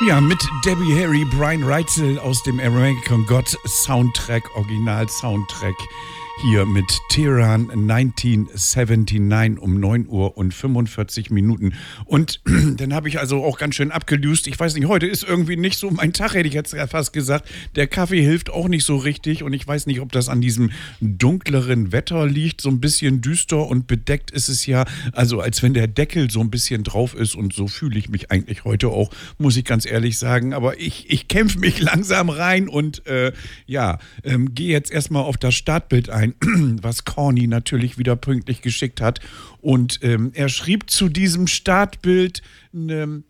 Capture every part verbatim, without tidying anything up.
Ja, mit Debbie Harry, Brian Reitzel aus dem American God Soundtrack, Original-Soundtrack. Hier mit Tehran neunzehnhundertneunundsiebzig um neun Uhr und fünfundvierzig Minuten. Und dann habe ich also auch ganz schön abgelöst. Ich weiß nicht, heute ist irgendwie nicht so mein Tag, hätte ich jetzt fast gesagt. Der Kaffee hilft auch nicht so richtig und ich weiß nicht, ob das an diesem dunkleren Wetter liegt. So ein bisschen düster und bedeckt ist es ja. Also als wenn der Deckel so ein bisschen drauf ist und so fühle ich mich eigentlich heute auch, muss ich ganz ehrlich sagen. Aber ich, ich kämpfe mich langsam rein und äh, ja, ähm, gehe jetzt erstmal auf das Startbild ein, was Corny natürlich wieder pünktlich geschickt hat. Und ähm, er schrieb zu diesem Startbild, ähm,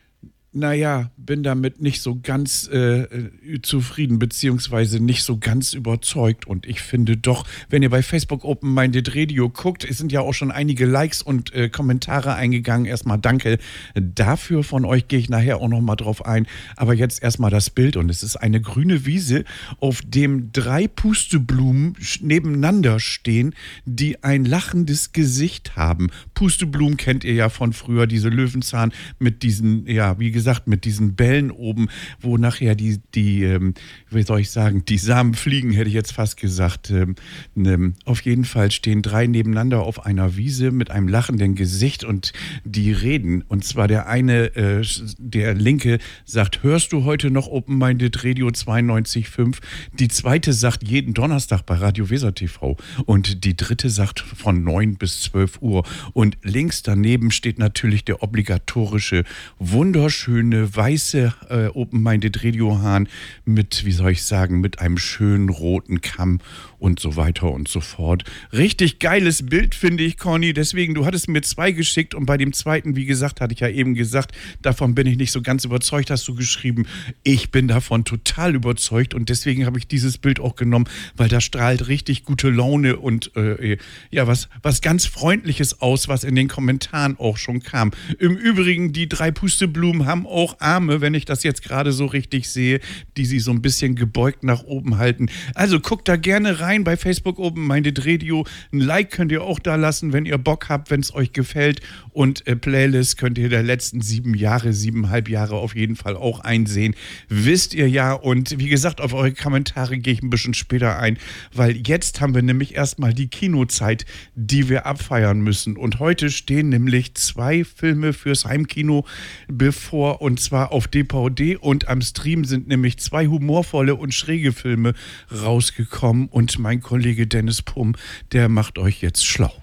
naja, bin damit nicht so ganz äh, zufrieden, beziehungsweise nicht so ganz überzeugt. Und ich finde doch, wenn ihr bei Facebook Open Minded Radio guckt, es sind ja auch schon einige Likes und äh, Kommentare eingegangen. Erstmal danke dafür. Von euch gehe ich nachher auch nochmal drauf ein. Aber jetzt erstmal das Bild. Und es ist eine grüne Wiese, auf dem drei Pusteblumen nebeneinander stehen, die ein lachendes Gesicht haben. Pusteblumen kennt ihr ja von früher, diese Löwenzahn mit diesen, ja, wie gesagt, gesagt, mit diesen Bällen oben, wo nachher die, die ähm, wie soll ich sagen, die Samen fliegen, hätte ich jetzt fast gesagt. Ähm, ähm, auf jeden Fall stehen drei nebeneinander auf einer Wiese mit einem lachenden Gesicht und die reden. Und zwar der eine, äh, der linke sagt, hörst du heute noch Open Minded Radio zweiundneunzig Komma fünf? Die zweite sagt, jeden Donnerstag bei Radio Weser T V. Und die dritte sagt, von neun bis zwölf Uhr. Und links daneben steht natürlich der obligatorische, wunderschöne schöne weiße äh, Open-Minded Radio-Hahn mit, wie soll ich sagen, mit einem schönen roten Kamm und so weiter und so fort. Richtig geiles Bild, finde ich, Conny. Deswegen, du hattest mir zwei geschickt und bei dem zweiten, wie gesagt, hatte ich ja eben gesagt, davon bin ich nicht so ganz überzeugt, hast du geschrieben. Ich bin davon total überzeugt und deswegen habe ich dieses Bild auch genommen, weil da strahlt richtig gute Laune und äh, ja, was, was ganz Freundliches aus, was in den Kommentaren auch schon kam. Im Übrigen, die drei Pusteblumen haben auch Arme, wenn ich das jetzt gerade so richtig sehe, die sie so ein bisschen gebeugt nach oben halten. Also guckt da gerne rein bei Facebook Open Minded Radio. Ein Like könnt ihr auch da lassen, wenn ihr Bock habt, wenn es euch gefällt. Und äh, Playlist könnt ihr der letzten sieben Jahre, siebeneinhalb Jahre auf jeden Fall auch einsehen. Wisst ihr ja. Und wie gesagt, auf eure Kommentare gehe ich ein bisschen später ein, weil jetzt haben wir nämlich erstmal die Kinozeit, die wir abfeiern müssen. Und heute stehen nämlich zwei Filme fürs Heimkino bevor, und zwar auf D V D, und am Stream sind nämlich zwei humorvolle und schräge Filme rausgekommen und mein Kollege Dennis Pumm, der macht euch jetzt schlau.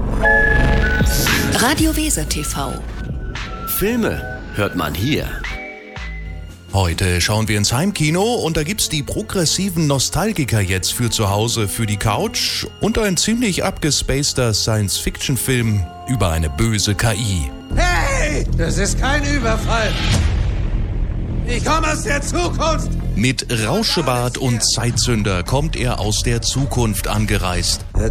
Radio Weser T V. Filme hört man hier. Heute schauen wir ins Heimkino und da gibt's die progressiven Nostalgiker jetzt für zu Hause, für die Couch und ein ziemlich abgespaceter Science-Fiction-Film über eine böse K I. Hey, das ist kein Überfall. Ich komme aus der Zukunft. Mit Rauschebart und Zeitsünder kommt er aus der Zukunft angereist.